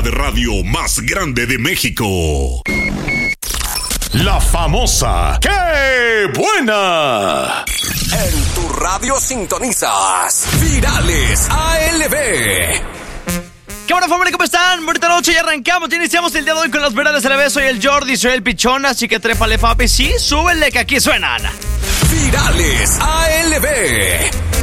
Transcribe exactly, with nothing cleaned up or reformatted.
de radio más grande de México. La famosa ¡Qué buena! En tu radio sintonizas Virales A L B. ¿Qué onda, familia? ¿Cómo están? Bonita noche y arrancamos. Ya iniciamos el día de hoy con los Virales A L B. Soy el Jordi, soy el Pichón, así que trépale, papi. Sí, súbele que aquí suenan Virales A L B.